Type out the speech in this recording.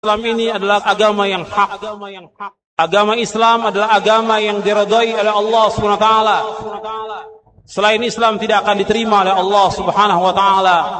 Islam ini adalah agama yang hak. Agama Islam adalah agama yang diridhai oleh Allah Subhanahu wa taala. Selain Islam tidak akan diterima oleh Allah Subhanahu wa taala.